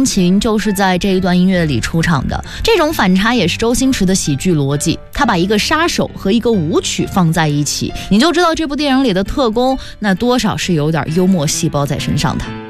钢琴就是在这一段音乐里出场的。这种反差也是周星驰的喜剧逻辑，他把一个杀手和一个舞曲放在一起，你就知道这部电影里的特工那多少是有点幽默细胞在身上的。